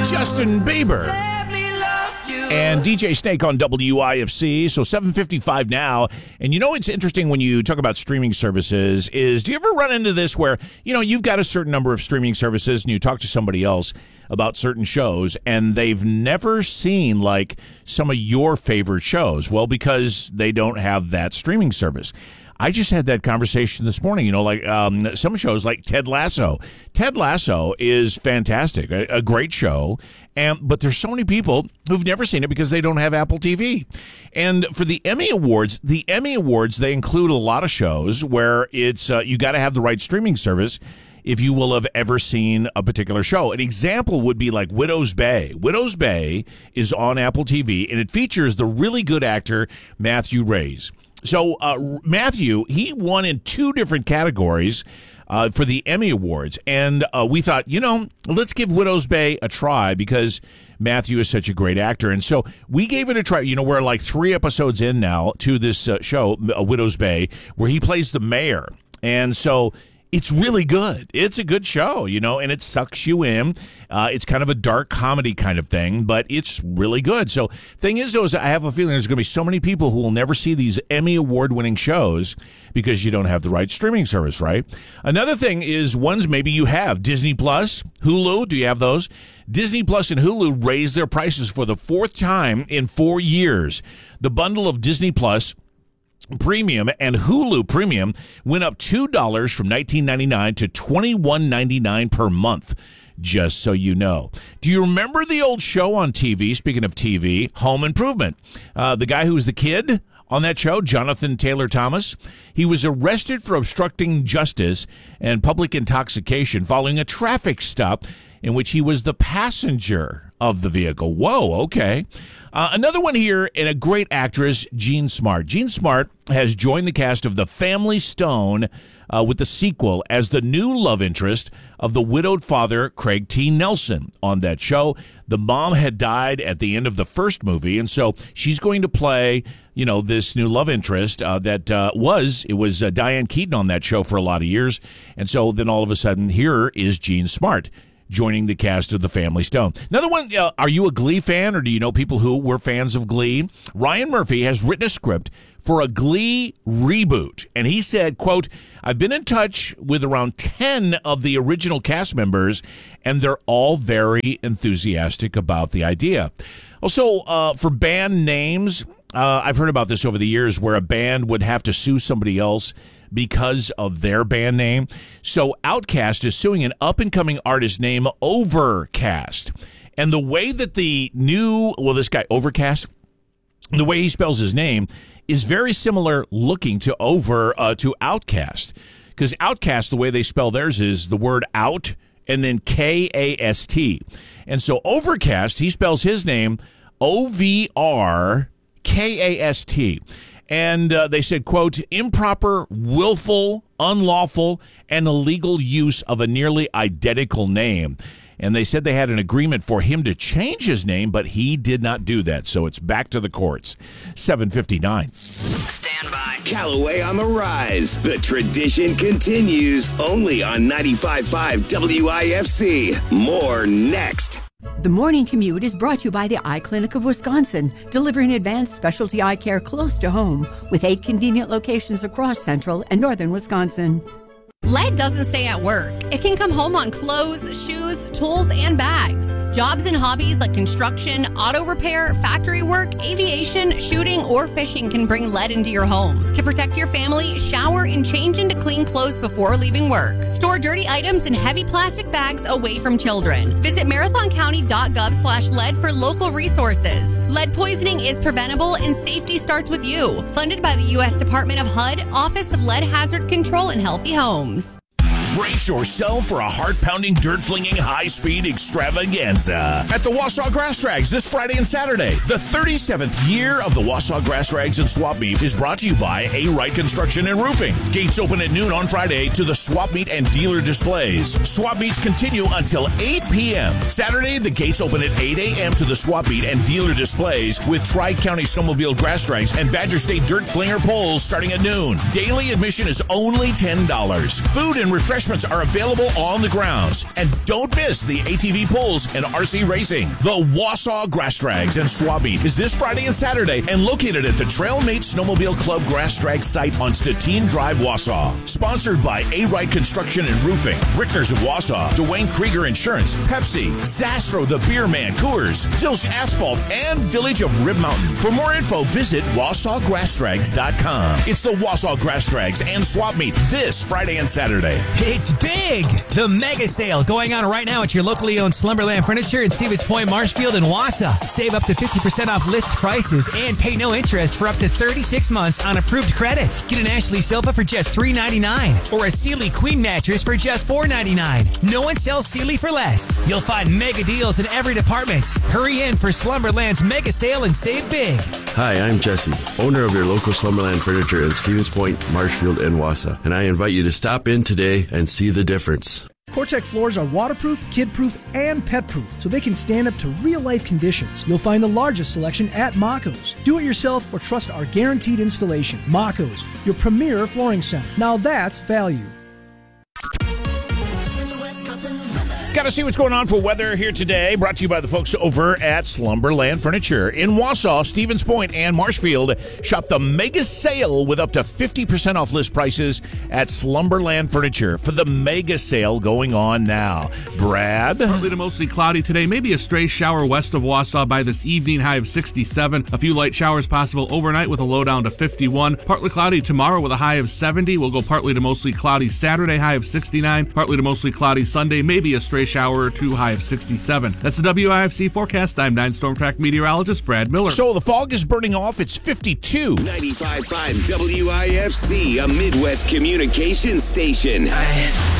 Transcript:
Justin Bieber and DJ Snake on WIFC. So 7:55 now. And you know what's interesting when you talk about streaming services is, do you ever run into this where, you know, you've got a certain number of streaming services and you talk to somebody else about certain shows and they've never seen like some of your favorite shows? Well, because they don't have that streaming service. I just had that conversation this morning, you know, like some shows like Ted Lasso. Ted Lasso is fantastic, a great show, but there's so many people who've never seen it because they don't have Apple TV. And for the Emmy Awards, they include a lot of shows where it's you got to have the right streaming service if you will have ever seen a particular show. An example would be like Widow's Bay. Widow's Bay is on Apple TV, and it features the really good actor Matthew Rhys. So Matthew, he won in 2 different categories for the Emmy Awards. And we thought, you know, let's give Widow's Bay a try because Matthew is such a great actor. And so we gave it a try. You know, we're like 3 episodes in now to this show, Widow's Bay, where he plays the mayor. And so it's really good. It's a good show, you know, and it sucks you in. It's kind of a dark comedy kind of thing, but it's really good. So thing is, though, is I have a feeling there's going to be so many people who will never see these Emmy Award-winning shows because you don't have the right streaming service, right? Another thing is ones maybe you have. Disney Plus, Hulu, do you have those? Disney Plus and Hulu raised their prices for the 4th time in 4 years. The bundle of Disney Plus Premium and Hulu Premium went up $2 from $19.99 to $21.99 per month, just so you know. Do you remember the old show on TV, speaking of TV, Home Improvement? The guy who was the kid on that show, Jonathan Taylor Thomas, he was arrested for obstructing justice and public intoxication following a traffic stop in which he was the passenger of the vehicle. Whoa, okay. Another one here, and a great actress, Jean Smart. Jean Smart has joined the cast of The Family Stone with the sequel as the new love interest of the widowed father, Craig T. Nelson, on that show. The mom had died at the end of the first movie, and so she's going to play, you know, this new love interest it was Diane Keaton on that show for a lot of years. And so then all of a sudden, here is Jean Smart joining the cast of The Family Stone. Another one, are you a Glee fan, or do you know people who were fans of Glee? Ryan Murphy has written a script for a Glee reboot, and he said, quote, I've been in touch with around 10 of the original cast members, and they're all very enthusiastic about the idea. Also, for band names, I've heard about this over the years where a band would have to sue somebody else because of their band name. So Outkast is suing an up-and-coming artist named Overcast. And the way that this guy Overcast, the way he spells his name is very similar looking to Outkast. Because Outkast, the way they spell theirs is the word out and then K-A-S-T. And so Overcast, he spells his name O-V-R-K-A-S-T. And they said, quote, improper, willful, unlawful, and illegal use of a nearly identical name. And they said they had an agreement for him to change his name, but he did not do that. So it's back to the courts. 7:59. Stand by. Callaway on the rise. The tradition continues only on 95.5 WIFC. More next. The Morning Commute is brought to you by the Eye Clinic of Wisconsin, delivering advanced specialty eye care close to home with 8 convenient locations across central and northern Wisconsin. Lead doesn't stay at work. It can come home on clothes, shoes, tools, and bags. Jobs and hobbies like construction, auto repair, factory work, aviation, shooting, or fishing can bring lead into your home. To protect your family, shower and change into clean clothes before leaving work. Store dirty items in heavy plastic bags away from children. Visit marathoncounty.gov/lead for local resources. Lead poisoning is preventable and safety starts with you. Funded by the U.S. Department of HUD, Office of Lead Hazard Control and Healthy Homes. Brace yourself for a heart-pounding, dirt-flinging, high-speed extravaganza at the Wausau Grass Drags this Friday and Saturday. The 37th year of the Wausau Grass Drags and Swap Meet is brought to you by A. Wright Construction and Roofing. Gates open at noon on Friday to the Swap Meet and dealer displays. Swap Meets continue until 8 p.m. Saturday, the gates open at 8 a.m. to the Swap Meet and dealer displays with Tri-County Snowmobile Grass Drags and Badger State Dirt Flinger poles starting at noon. Daily admission is only $10. Food and refreshments Refreshments are available on the grounds. And don't miss the ATV pulls and RC racing. The Wausau Grass Drags and Swap Meet is this Friday and Saturday and located at the Trailmate Snowmobile Club Grass Drag site on Stettin Drive, Wausau. Sponsored by A-Wright Construction and Roofing, Richters of Wausau, Dwayne Krieger Insurance, Pepsi, Zastro the Beer Man, Coors, Zilch Asphalt, and Village of Rib Mountain. For more info, visit WausauGrassDrags.com. It's the Wausau Grass Drags and Swap Meet this Friday and Saturday. It's big! The mega sale going on right now at your locally owned Slumberland Furniture in Stevens Point, Marshfield, and Wausau. Save up to 50% off list prices and pay no interest for up to 36 months on approved credit. Get an Ashley sofa for just $3.99 or a Sealy Queen mattress for just $4.99. No one sells Sealy for less. You'll find mega deals in every department. Hurry in for Slumberland's mega sale and save big. Hi, I'm Jesse, owner of your local Slumberland Furniture in Stevens Point, Marshfield, and Wausau. And I invite you to stop in today and see the difference. CoreTech floors are waterproof, kid-proof, and pet-proof, so they can stand up to real-life conditions. You'll find the largest selection at Mako's. Do it yourself or trust our guaranteed installation. Mako's, your premier flooring center. Now that's value. Got to see what's going on for weather here today. Brought to you by the folks over at Slumberland Furniture. In Wausau, Stevens Point, and Marshfield, shop the mega sale with up to 50% off list prices at Slumberland Furniture for the mega sale going on now. Brad? Partly to mostly cloudy today. Maybe a stray shower west of Wausau by this evening, high of 67. A few light showers possible overnight with a low down to 51. Partly cloudy tomorrow with a high of 70. We'll go partly to mostly cloudy Saturday, high of 69. Partly to mostly cloudy Sunday. Maybe a stray shower or two, high of 67. That's the WIFC forecast. I'm 9 Storm Track meteorologist Brad Miller. So the fog is burning off. It's 52. 95.5 WIFC, a Midwest communication station.